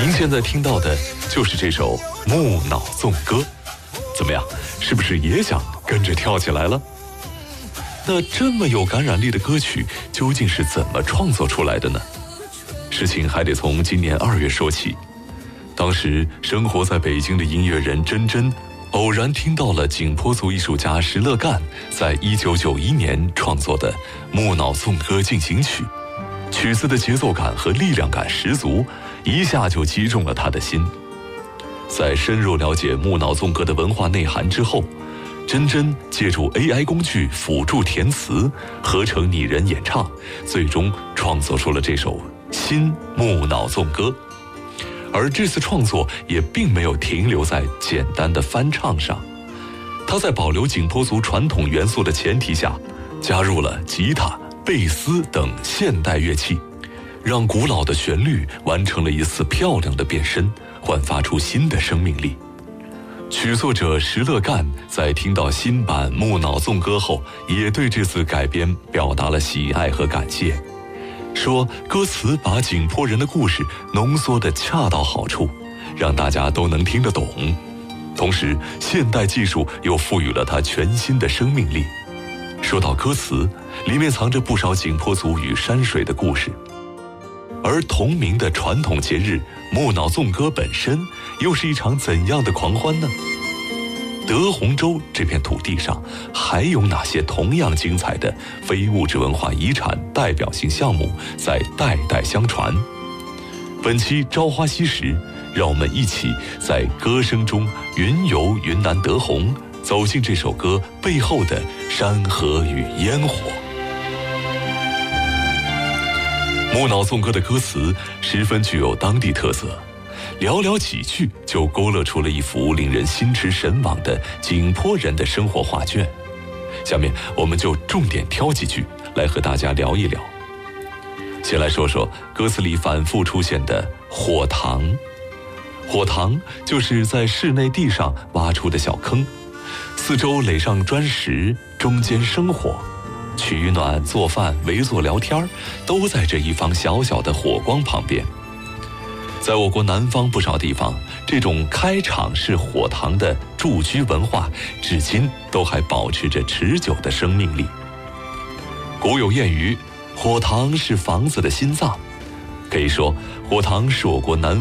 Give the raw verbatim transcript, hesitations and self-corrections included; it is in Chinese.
您现在听到的就是这首《木脑颂歌》，怎么样？是不是也想跟着跳起来了？那这么有感染力的歌曲究竟是怎么创作出来的呢？事情还得从今年二月说起。当时生活在北京的音乐人甄甄，偶然听到了景颇族艺术家石勒干在一九九一年创作的《木脑颂歌进行曲》，曲子的节奏感和力量感十足，一下就击中了他的心。在深入了解木脑颂歌的文化内涵之后，甄甄借助 A I 工具辅助填词，合成拟人演唱，最终创作出了这首新木脑颂歌。而这次创作也并没有停留在简单的翻唱上，他在保留景颇族传统元素的前提下，加入了吉他、贝斯等现代乐器，让古老的旋律完成了一次漂亮的变身，焕发出新的生命力。曲作者石勒干在听到新版《木脑颂歌》后，也对这次改编表达了喜爱和感谢，说歌词把景颇人的故事浓缩得恰到好处，让大家都能听得懂，同时现代技术又赋予了它全新的生命力。说到歌词，里面藏着不少景颇族与山水的故事，而同名的传统节日木脑颂歌本身又是一场怎样的狂欢呢？德宏州这片土地上还有哪些同样精彩的非物质文化遗产代表性项目在代代相传？本期朝花夕拾，让我们一起在歌声中云游云南德宏，走进这首歌背后的山河与烟火。木脑颂歌的歌词十分具有当地特色，寥寥几句就勾勒出了一幅令人心驰神往的景颇人的生活画卷。下面我们就重点挑几句来和大家聊一聊。先来说说歌词里反复出现的火塘。火塘就是在室内地上挖出的小坑，四周垒上砖石，中间生火，取暖、做饭、围坐聊天，都在这一方小小的火光旁边。在我国南方不少地方，这种开场式火塘的住居文化至今都还保持着持久的生命力。古有谚语，火塘是房子的心脏，可以说火塘是我国南